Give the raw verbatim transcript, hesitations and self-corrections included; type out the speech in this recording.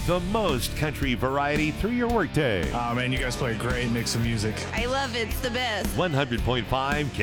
The most country variety through your workday. Oh, man, you guys play a great mix of music. I love it. It's the best. one hundred point five K